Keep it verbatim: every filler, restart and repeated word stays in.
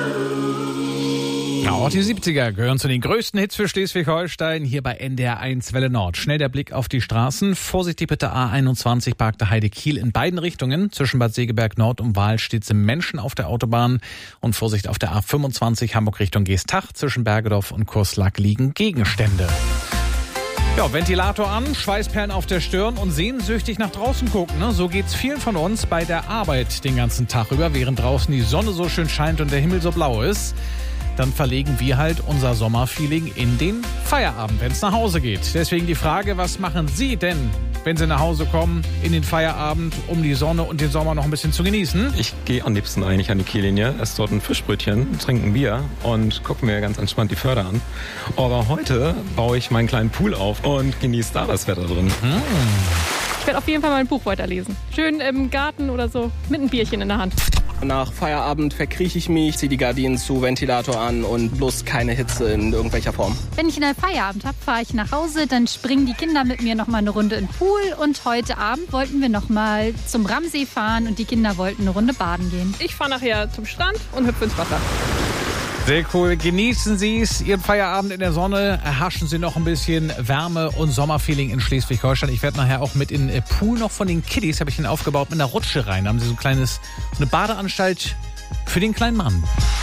Ja, auch die siebziger gehören zu den größten Hits für Schleswig-Holstein, hier bei N D R eins Welle Nord. Schnell der Blick auf die Straßen. Vorsichtig bitte A einundzwanzig Parkte Heide-Kiel in beiden Richtungen. Zwischen Bad Segeberg Nord und Wahl steht es im Menschen auf der Autobahn. Und Vorsicht auf der A fünfundzwanzig Hamburg Richtung Geestach. Zwischen Bergedorf und Kurslack liegen Gegenstände. Ja, Ventilator an, Schweißperlen auf der Stirn und sehnsüchtig nach draußen gucken. Ne? So geht's vielen von uns bei der Arbeit den ganzen Tag über, während draußen die Sonne so schön scheint und der Himmel so blau ist. Dann verlegen wir halt unser Sommerfeeling in den Feierabend, wenn es nach Hause geht. Deswegen die Frage, was machen Sie denn, wenn Sie nach Hause kommen, in den Feierabend, um die Sonne und den Sommer noch ein bisschen zu genießen? Ich gehe am liebsten eigentlich an die Kiellinie, esse dort ein Fischbrötchen, trinke ein Bier und gucke mir ganz entspannt die Förder an. Aber heute baue ich meinen kleinen Pool auf und genieße da das Wetter drin. Hm. Ich werde auf jeden Fall mal ein Buch weiterlesen. Schön im Garten oder so, mit einem Bierchen in der Hand. Nach Feierabend verkrieche ich mich, ziehe die Gardinen zu, Ventilator an und bloß keine Hitze in irgendwelcher Form. Wenn ich einen Feierabend habe, fahre ich nach Hause, dann springen die Kinder mit mir noch mal eine Runde in den Pool und heute Abend wollten wir noch mal zum Ramsee fahren und die Kinder wollten eine Runde baden gehen. Ich fahre nachher zum Strand und hüpfe ins Wasser. Sehr cool. Genießen Sie es, Ihren Feierabend in der Sonne. Erhaschen Sie noch ein bisschen Wärme und Sommerfeeling in Schleswig-Holstein. Ich werde nachher auch mit in den Pool noch von den Kiddies, habe ich ihn aufgebaut, mit einer Rutsche rein. Da haben Sie so ein kleines, so eine Badeanstalt für den kleinen Mann.